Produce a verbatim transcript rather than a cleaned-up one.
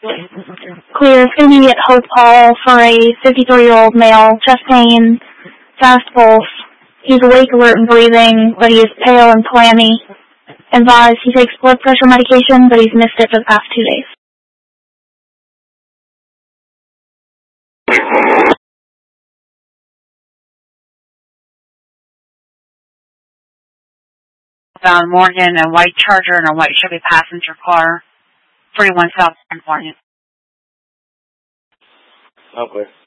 Clear. It's going to be at Hope Hall for a fifty-three-year-old male, chest pain, fast pulse. He's awake, alert, and breathing, but he is pale and clammy. Advised he takes blood pressure medication, but he's missed it for the past two days. Found Morgan, a white Charger and a white Chevy passenger car, forty-one South California. Okay.